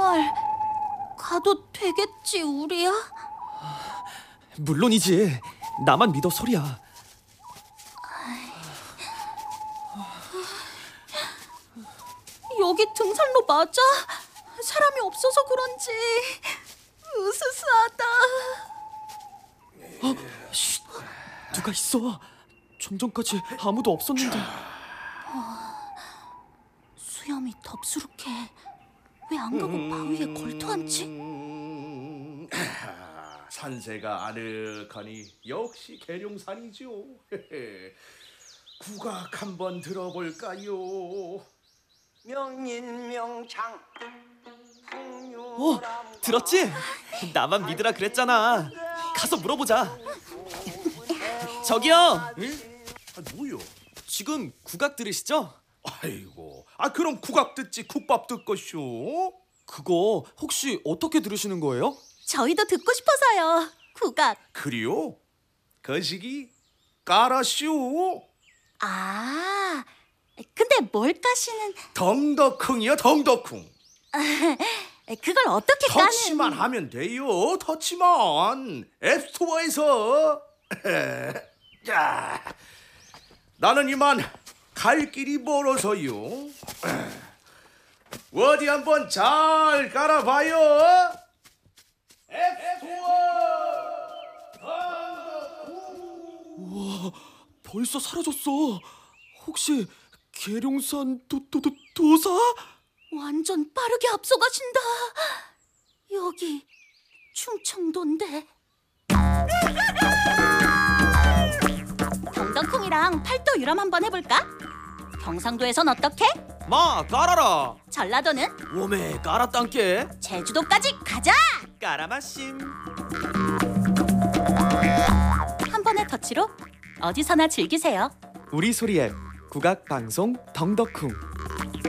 정말 가도 되겠지, 우리야? 물론이지. 나만 믿어, 소리야. 여기 등산로 맞아? 사람이 없어서 그런지 으스스하다. 쉿, 누가 있어? 좀 전까지 아무도 없었는데. 수염이 덥수룩해. 왜 안 가고 바위에 걸터앉지? 산세가 아늑하니 역시 계룡산이죠. 국악 한번 들어볼까요? 명인명창 들었지? 나만 믿으라 그랬잖아. 가서 물어보자. 저기요. 응? 뭐요? 지금 국악 들으시죠? 아이고, 그럼 국악 듣지 국밥 듣것쇼? 그거 혹시 어떻게 들으시는 거예요? 저희도 듣고 싶어서요. 국악. 그리요? 거시기 까라쇼? 아, 근데 뭘 까시는? 덩덕쿵이요, 덩덕쿵. 그걸 어떻게 터치만 까는? 하면 돼요. 터치만. 앱스토어에서. 자, 나는 이만 갈 길이 멀어서요. 어디 한번 잘 깔아봐요. 앱스토어. 벌써 사라졌어. 혹시 계룡산 도사? 완전 빠르게 앞서가신다. 여기 충청도인데. 경덕궁이랑 팔도 유람 한번 해볼까? 경상도에선 어떻게? 마 깔아라. 전라도는? 오메 깔았단께. 제주도까지 가자! 까라마심. 한 번의 터치로 어디서나 즐기세요. 우리 소리 앱 국악 방송 덩덕쿵.